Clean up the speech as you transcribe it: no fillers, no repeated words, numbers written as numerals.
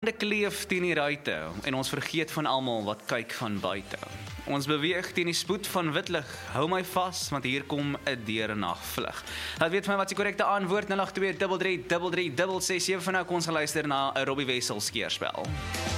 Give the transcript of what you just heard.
Aarde kleef teen die ruite en ons vergeet van almal wat kyk van buite. Ons beweeg teen die spoed van wit lig. Hou my vas, want hier kom 'n deurnagvlug. Laat weet vir my wat is die korrekte antwoord 082 33 667. Vir nou kom ons luister na 'n Robbie Wessels keerspel.